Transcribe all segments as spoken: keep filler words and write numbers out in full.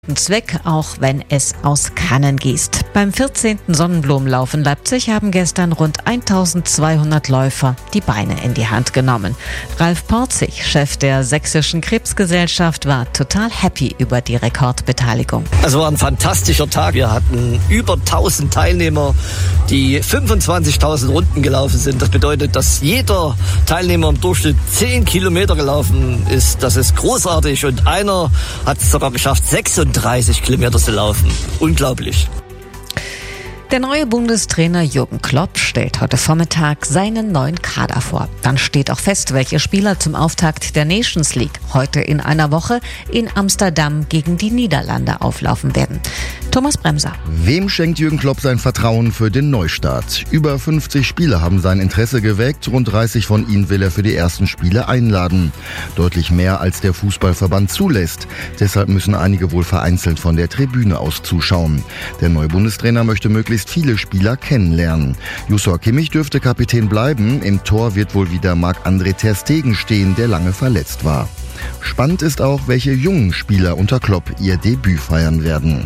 Zweck, auch wenn es aus Kannen gießt. Beim vierzehnten Sonnenblumenlauf in Leipzig haben gestern rund eintausendzweihundert Läufer die Beine in die Hand genommen. Ralf Porzig, Chef der Sächsischen Krebsgesellschaft, war total happy über die Rekordbeteiligung. Es war ein fantastischer Tag. Wir hatten über tausend Teilnehmer, die fünfundzwanzigtausend Runden gelaufen sind. Das bedeutet, dass jeder Teilnehmer im Durchschnitt zehn Kilometer gelaufen ist. Das ist großartig. Und einer hat es sogar geschafft, sechsunddreißig Kilometer zu laufen. Unglaublich. Der neue Bundestrainer Jürgen Klopp stellt heute Vormittag seinen neuen Kader vor. Dann steht auch fest, welche Spieler zum Auftakt der Nations League heute in einer Woche in Amsterdam gegen die Niederlande auflaufen werden. Thomas Bremser. Wem schenkt Jürgen Klopp sein Vertrauen für den Neustart? Über fünfzig Spieler haben sein Interesse geweckt. Rund dreißig von ihnen will er für die ersten Spiele einladen. Deutlich mehr als der Fußballverband zulässt. Deshalb müssen einige wohl vereinzelt von der Tribüne aus zuschauen. Der neue Bundestrainer möchte möglichst viele Spieler kennenlernen. Joshua Kimmich dürfte Kapitän bleiben. Im Tor wird wohl wieder Marc-André ter Stegen stehen, der lange verletzt war. Spannend ist auch, welche jungen Spieler unter Klopp ihr Debüt feiern werden.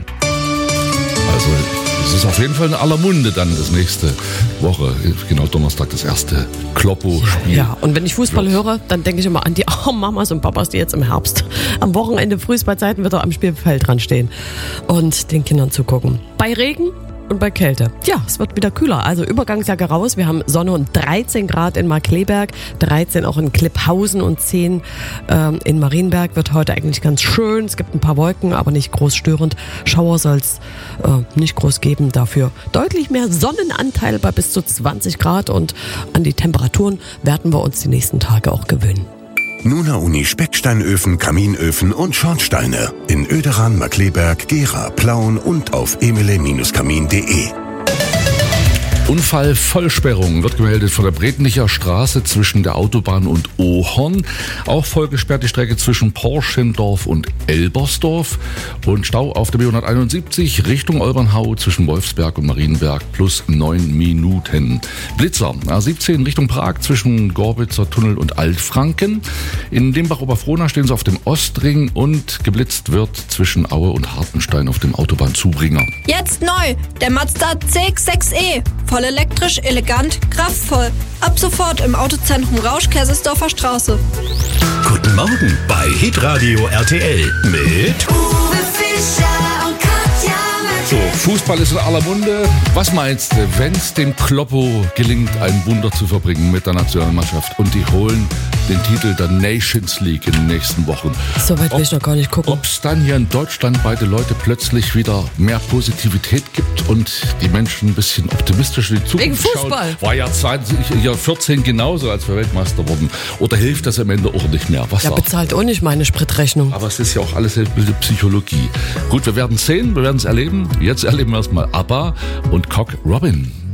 Also es ist auf jeden Fall in aller Munde dann das nächste Woche, genau Donnerstag, das erste Kloppo-Spiel. Ja, und wenn ich Fußball höre, dann denke ich immer an die armen Mamas und Papas, die jetzt im Herbst am Wochenende frühst bei Zeiten wieder am Spielfeld dran stehen und den Kindern zugucken. Bei Regen und bei Kälte. Ja, es wird wieder kühler. Also Übergangsjacke raus. Wir haben Sonne und dreizehn Grad in Markkleeberg, dreizehn auch in Klipphausen und zehn ähm, in Marienberg. Wird heute eigentlich ganz schön. Es gibt ein paar Wolken, aber nicht groß störend. Schauer soll es äh, nicht groß geben. Dafür deutlich mehr Sonnenanteil bei bis zu zwanzig Grad. Und an die Temperaturen werden wir uns die nächsten Tage auch gewöhnen. Nuna Uni Specksteinöfen, Kaminöfen und Schornsteine in Oederan, Markkleeberg, Gera, Plauen und auf emele Kamin punkt de. Unfall Vollsperrung wird gemeldet von der Brednicher Straße zwischen der Autobahn und Ohorn. Auch voll gesperrt die Strecke zwischen Porschendorf und Elbersdorf. Und Stau auf der B hunderteinundsiebzig Richtung Olbernhau zwischen Wolfsberg und Marienberg plus neun Minuten. Blitzer A siebzehn Richtung Prag zwischen Gorbitzer Tunnel und Altfranken. In Limbach-Oberfrohna stehen sie auf dem Ostring und geblitzt wird zwischen Aue und Hartenstein auf dem Autobahnzubringer. Jetzt neu, der Mazda C X sechs E. Voll elektrisch, elegant, kraftvoll. Ab sofort im Autozentrum Rausch, Kaisersdorfer Straße. Guten Morgen bei Hitradio R T L mit Uwe Fischer und Katja So, Fußball ist in aller Munde. Was meinst du, wenn es dem Kloppo gelingt, ein Wunder zu verbringen mit der Nationalmannschaft und die holen den Titel der Nations League in den nächsten Wochen? So weit will ich noch gar nicht gucken. Ob es dann hier in Deutschland bei den Leuten plötzlich wieder mehr Positivität gibt und die Menschen ein bisschen optimistischer in die Zukunft Wegen Fußball. schauen. War ja zwanzig, ja vierzehn genauso, als wir Weltmeister wurden. Oder hilft das am Ende auch nicht mehr? Was Ja, auch? bezahlt auch nicht meine Spritrechnung. Aber es ist ja auch alles eine Psychologie. Gut, wir werden es sehen, wir werden es erleben. Jetzt erleben wir erstmal ABBA und Cock Robin.